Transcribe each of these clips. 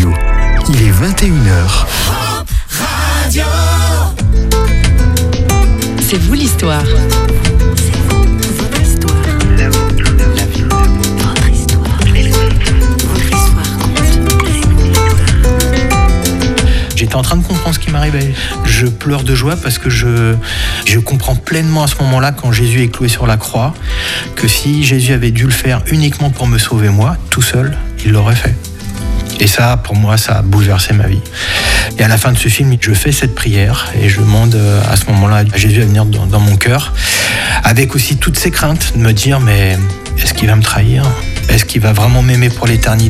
Radio. Il est 21h. Radio. C'est vous l'histoire. C'est vous, votre histoire. La vôtre, la vie. Votre histoire. Votre histoire compte. J'étais en train de comprendre ce qui m'arrivait. Je pleure de joie parce que je comprends pleinement à ce moment-là, quand Jésus est cloué sur la croix, que si Jésus avait dû le faire uniquement pour me sauver moi, tout seul, il l'aurait fait. Et ça, pour moi, ça a bouleversé ma vie. Et à la fin de ce film, je fais cette prière et je demande à ce moment-là à Jésus à venir dans mon cœur, avec aussi toutes ces craintes de me dire, mais est-ce qu'il va me trahir ? Est-ce qu'il va vraiment m'aimer pour l'éternité ?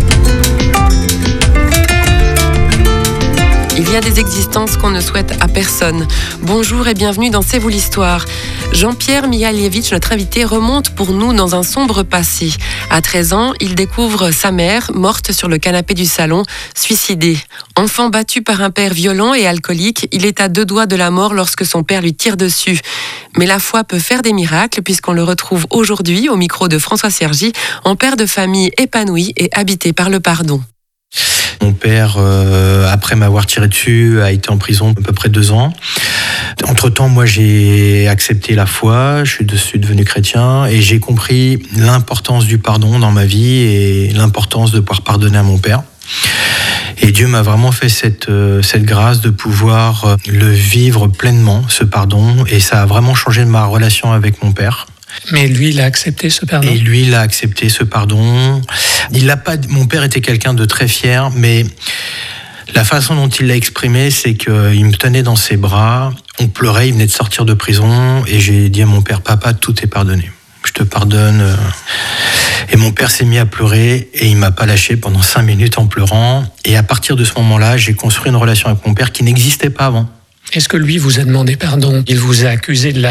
Il y a des existences qu'on ne souhaite à personne. Bonjour et bienvenue dans C'est vous l'histoire. Jean-Pierre Mihalievitch, notre invité, remonte pour nous dans un sombre passé. À 13 ans, il découvre sa mère, morte sur le canapé du salon, suicidée. Enfant battu par un père violent et alcoolique, il est à 2 doigts de la mort lorsque son père lui tire dessus. Mais la foi peut faire des miracles puisqu'on le retrouve aujourd'hui au micro de François Sergi, en père de famille épanoui et habité par le pardon. Mon père, après m'avoir tiré dessus, a été en prison à peu près 2 ans. Entre-temps, moi, j'ai accepté la foi, je suis devenu chrétien et j'ai compris l'importance du pardon dans ma vie et l'importance de pouvoir pardonner à mon père. Et Dieu m'a vraiment fait cette grâce de pouvoir le vivre pleinement, ce pardon, et ça a vraiment changé ma relation avec mon père. Mais lui, il a accepté ce pardon. Et lui, il a accepté ce pardon. Mon père était quelqu'un de très fier, mais la façon dont il l'a exprimé, c'est qu'il me tenait dans ses bras, on pleurait, il venait de sortir de prison, et j'ai dit à mon père, papa, tout est pardonné. Je te pardonne. Et mon père s'est mis à pleurer, et il m'a pas lâché pendant 5 minutes en pleurant. Et à partir de ce moment-là, j'ai construit une relation avec mon père qui n'existait pas avant. Est-ce que lui vous a demandé pardon ? Il vous a accusé de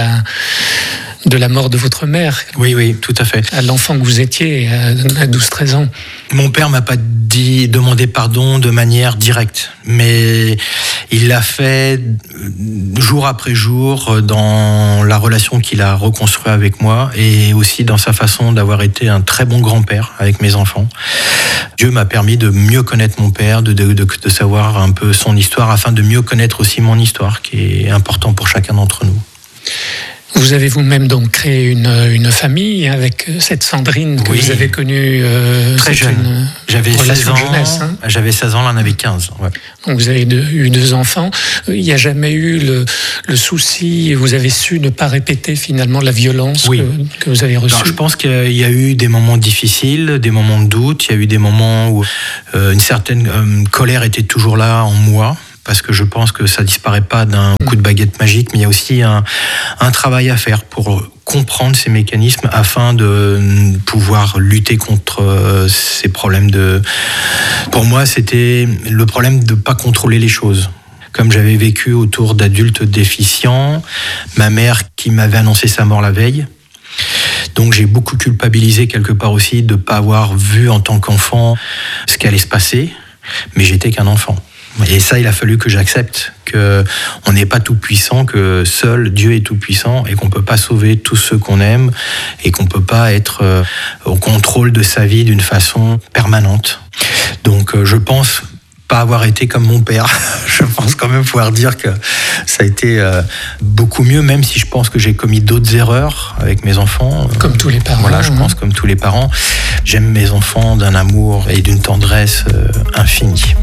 la mort de votre mère. Oui, tout à fait. À l'enfant que vous étiez, à 12-13 ans. Mon père m'a pas demandé pardon de manière directe, mais il l'a fait jour après jour dans la relation qu'il a reconstruite avec moi et aussi dans sa façon d'avoir été un très bon grand-père avec mes enfants. Dieu m'a permis de mieux connaître mon père, de savoir un peu son histoire, afin de mieux connaître aussi mon histoire, qui est important pour chacun d'entre nous. Vous avez vous-même donc créé une famille avec cette Sandrine que vous avez connue très jeune. J'avais 16 ans. Jeunesse, hein. J'avais 16 ans, elle en avait 15. Ouais. Donc vous avez eu 2 enfants. Il n'y a jamais eu le souci, vous avez su ne pas répéter finalement la violence que vous avez reçue. Alors, je pense qu'il y a eu des moments difficiles, des moments de doute. Il y a eu des moments où une certaine colère était toujours là en moi. Parce que je pense que ça disparaît pas d'un coup de baguette magique, mais il y a aussi un travail à faire pour comprendre ces mécanismes afin de pouvoir lutter contre ces problèmes Pour moi, c'était le problème de pas contrôler les choses. Comme j'avais vécu autour d'adultes déficients, ma mère qui m'avait annoncé sa mort la veille. Donc j'ai beaucoup culpabilisé quelque part aussi de pas avoir vu en tant qu'enfant ce qui allait se passer, mais j'étais qu'un enfant. Et ça, il a fallu que j'accepte qu'on n'est pas tout puissant, que seul Dieu est tout puissant et qu'on peut pas sauver tous ceux qu'on aime et qu'on peut pas être au contrôle de sa vie d'une façon permanente. Donc je pense pas avoir été comme mon père. Je pense quand même pouvoir dire que ça a été beaucoup mieux, même si je pense que j'ai commis d'autres erreurs avec mes enfants. Comme tous les parents. Voilà, je pense comme tous les parents. J'aime mes enfants d'un amour et d'une tendresse infinie.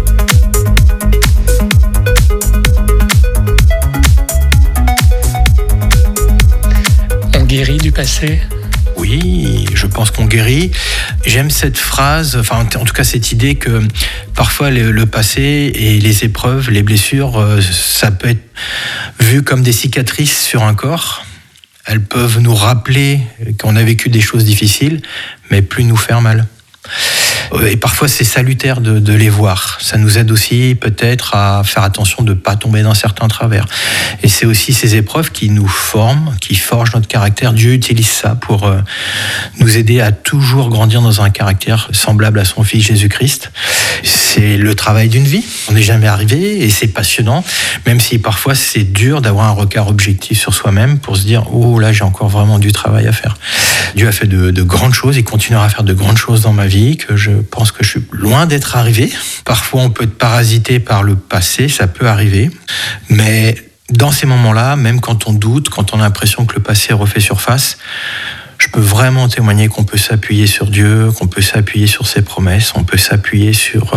Guéri du passé ? Oui, je pense qu'on guérit. J'aime cette phrase, enfin en tout cas cette idée que parfois le passé et les épreuves, les blessures, ça peut être vu comme des cicatrices sur un corps. Elles peuvent nous rappeler qu'on a vécu des choses difficiles, mais plus nous faire mal. Et parfois c'est salutaire de les voir. Ça nous aide aussi peut-être à faire attention de ne pas tomber dans certains travers. Et c'est aussi ces épreuves qui nous forment, qui forgent notre caractère. Dieu utilise ça pour nous aider à toujours grandir dans un caractère semblable à son Fils Jésus-Christ. C'est le travail d'une vie. On n'est jamais arrivé et c'est passionnant, même si parfois c'est dur d'avoir un regard objectif sur soi-même pour se dire « Oh là, j'ai encore vraiment du travail à faire ». Dieu a fait de grandes choses, il continuera à faire de grandes choses dans ma vie, que je pense que je suis loin d'être arrivé. Parfois, on peut être parasité par le passé, ça peut arriver, mais dans ces moments-là, même quand on doute, quand on a l'impression que le passé refait surface, je peux vraiment témoigner qu'on peut s'appuyer sur Dieu, qu'on peut s'appuyer sur ses promesses, on peut s'appuyer sur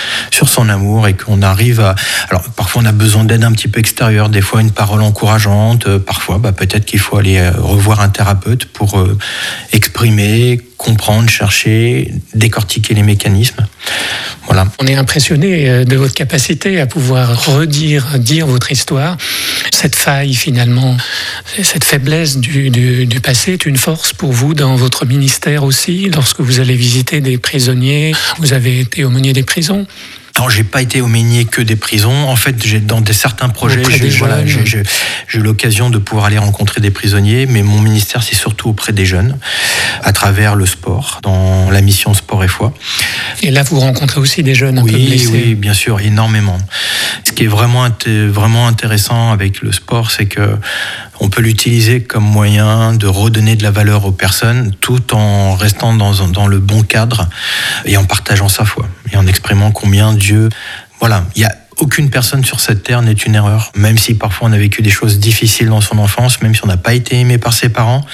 son amour et qu'on arrive à... Alors, parfois, on a besoin d'aide un petit peu extérieure, des fois une parole encourageante, parfois, peut-être qu'il faut aller revoir un thérapeute pour exprimer, comprendre, chercher, décortiquer les mécanismes. Voilà. On est impressionné de votre capacité à pouvoir dire votre histoire. Cette faille, finalement, cette faiblesse du passé est une force pour vous dans votre ministère aussi, lorsque vous allez visiter des prisonniers, vous avez été aumônier des prisons. Alors, j'ai pas été aumônier que des prisons. En fait, dans certains projets, j'ai eu l'occasion de pouvoir aller rencontrer des prisonniers, mais mon ministère, c'est surtout auprès des jeunes, à travers le sport, dans la mission Sport et Foi. Et là, vous rencontrez aussi des jeunes un peu blessés. Oui, bien sûr, énormément. Ce qui est vraiment intéressant avec le sport, c'est que on peut l'utiliser comme moyen de redonner de la valeur aux personnes, tout en restant dans le bon cadre et en partageant sa foi et en exprimant combien Dieu... Voilà, il y a aucune personne sur cette terre n'est une erreur, même si parfois on a vécu des choses difficiles dans son enfance, même si on n'a pas été aimé par ses parents,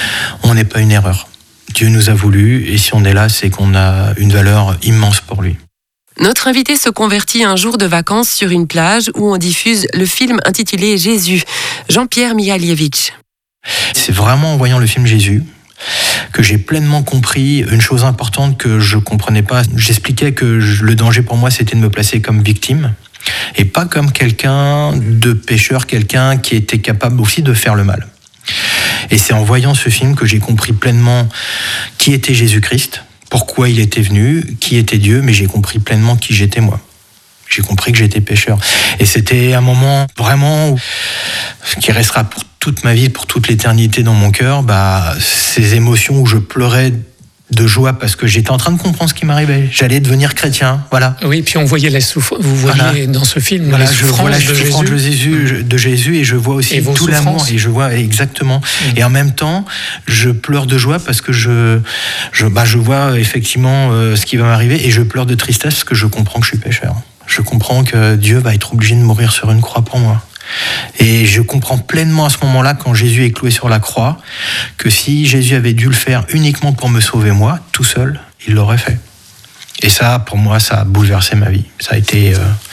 on n'est pas une erreur. Dieu nous a voulu et si on est là, c'est qu'on a une valeur immense pour lui. Notre invité se convertit un jour de vacances sur une plage où on diffuse le film intitulé Jésus. Jean-Pierre Mihaljevic. C'est vraiment en voyant le film Jésus que j'ai pleinement compris une chose importante que je comprenais pas. J'expliquais que le danger pour moi, c'était de me placer comme victime et pas comme quelqu'un de pécheur, quelqu'un qui était capable aussi de faire le mal. Et c'est en voyant ce film que j'ai compris pleinement qui était Jésus-Christ, pourquoi il était venu, qui était Dieu, mais j'ai compris pleinement qui j'étais moi. J'ai compris que j'étais pécheur. Et c'était un moment vraiment qui restera pour toute ma vie, pour toute l'éternité dans mon cœur, ces émotions où je pleurais de joie parce que j'étais en train de comprendre ce qui m'arrivait. J'allais devenir chrétien, voilà. Oui, puis on voyait vous voyez dans ce film les souffrances de Jésus et je vois aussi tout l'amour et je vois exactement. Et en même temps, je pleure de joie parce que je vois effectivement ce qui va m'arriver et je pleure de tristesse parce que je comprends que je suis pécheur. Je comprends que Dieu va être obligé de mourir sur une croix pour moi. Et je comprends pleinement à ce moment-là, quand Jésus est cloué sur la croix, que si Jésus avait dû le faire uniquement pour me sauver moi, tout seul, il l'aurait fait. Et ça, pour moi, ça a bouleversé ma vie. Ça a été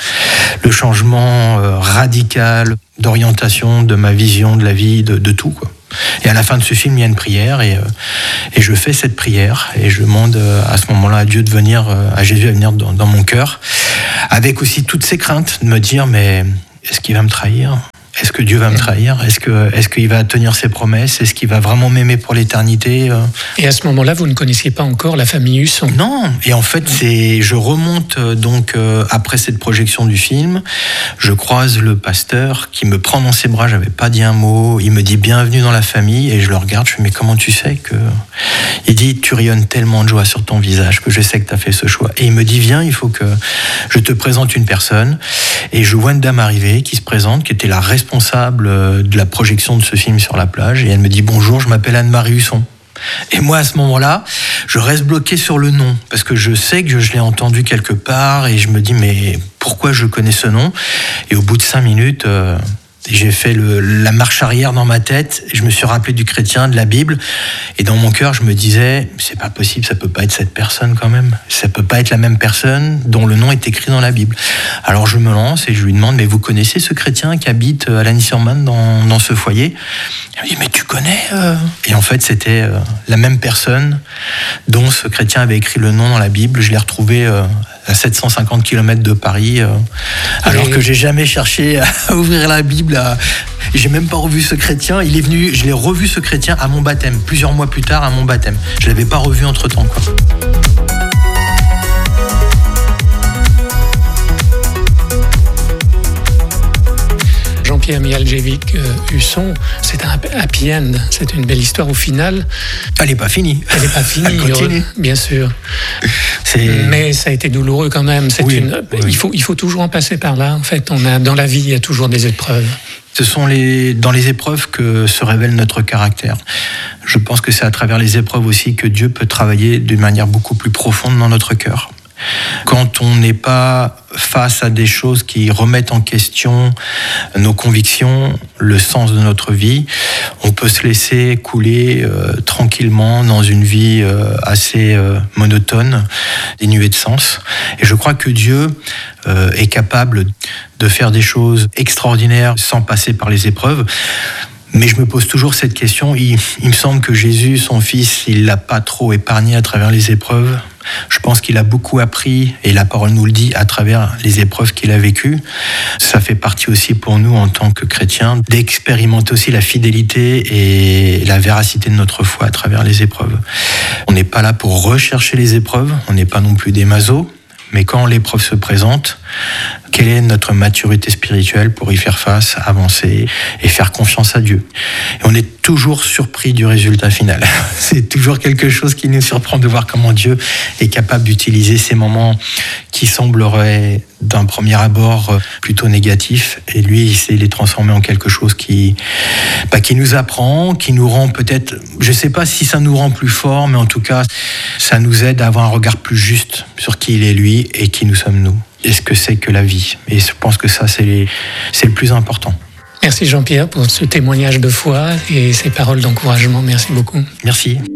le changement radical d'orientation, de ma vision de la vie, de tout, quoi. Et à la fin de ce film, il y a une prière et je fais cette prière et je demande à ce moment-là à Dieu de venir, à Jésus à venir dans mon cœur, avec aussi toutes ces craintes de me dire mais est-ce qu'il va me trahir ? Est-ce que Dieu va me trahir ? Est-ce qu'il va tenir ses promesses ? Est-ce qu'il va vraiment m'aimer pour l'éternité ? Et à ce moment-là, vous ne connaissiez pas encore la famille Husson ? Non. Et en fait, je remonte donc après cette projection du film, je croise le pasteur qui me prend dans ses bras. J'avais pas dit un mot. Il me dit bienvenue dans la famille et je le regarde. Je fais mais comment tu sais que ? Il dit tu rayonnes tellement de joie sur ton visage que je sais que tu as fait ce choix. Et il me dit viens, il faut que je te présente une personne. Et je vois une dame arriver qui se présente, qui était la responsable de la projection de ce film sur la plage et elle me dit bonjour, je m'appelle Anne-Marie Husson. Et moi à ce moment-là, je reste bloqué sur le nom parce que je sais que je l'ai entendu quelque part et je me dis mais pourquoi je connais ce nom ? Et au bout de 5 minutes, j'ai fait la marche arrière dans ma tête, je me suis rappelé du chrétien, de la Bible, et dans mon cœur, je me disais, c'est pas possible, ça peut pas être cette personne quand même, ça peut pas être la même personne dont le nom est écrit dans la Bible. Alors je me lance et je lui demande, mais vous connaissez ce chrétien qui habite à Lagny-sur-Marne dans ce foyer ? Elle me dit, mais tu connais Et en fait, c'était la même personne dont ce chrétien avait écrit le nom dans la Bible. Je l'ai retrouvé à 750 km de Paris, alors que j'ai jamais cherché à ouvrir la Bible. J'ai même pas revu ce chrétien. Il est venu, je l'ai revu ce chrétien à mon baptême, plusieurs mois plus tard à mon baptême. Je l'avais pas revu entre-temps, quoi. Jean-Pierre Mihaljevic Husson, c'est un happy end, c'est une belle histoire au final. Elle n'est pas finie. Elle n'est pas finie, Elle continue. Bien sûr. Mais ça a été douloureux quand même. Il faut toujours en passer par là. En fait, dans la vie, il y a toujours des épreuves. Ce sont dans les épreuves que se révèle notre caractère. Je pense que c'est à travers les épreuves aussi que Dieu peut travailler d'une manière beaucoup plus profonde dans notre cœur. Quand on n'est pas face à des choses qui remettent en question nos convictions, le sens de notre vie, on peut se laisser couler tranquillement dans une vie assez monotone, dénuée de sens. Et je crois que Dieu est capable de faire des choses extraordinaires sans passer par les épreuves. Mais je me pose toujours cette question. Il me semble que Jésus, son fils, il l'a pas trop épargné à travers les épreuves. Je pense qu'il a beaucoup appris, et la parole nous le dit, à travers les épreuves qu'il a vécues. Ça fait partie aussi pour nous, en tant que chrétiens, d'expérimenter aussi la fidélité et la véracité de notre foi à travers les épreuves. On n'est pas là pour rechercher les épreuves, on n'est pas non plus des masos. Mais quand l'épreuve se présente, quelle est notre maturité spirituelle pour y faire face, avancer et faire confiance à Dieu? Et on est toujours surpris du résultat final. C'est toujours quelque chose qui nous surprend de voir comment Dieu est capable d'utiliser ces moments qui sembleraient d'un premier abord plutôt négatifs. Et lui, il sait les transformer en quelque chose qui nous apprend, qui nous rend peut-être, je ne sais pas si ça nous rend plus forts, mais en tout cas, ça nous aide à avoir un regard plus juste sur qui il est lui et qui nous sommes nous. Et ce que c'est que la vie. Et je pense que ça, c'est le plus important. Merci Jean-Pierre pour ce témoignage de foi et ces paroles d'encouragement. Merci beaucoup. Merci.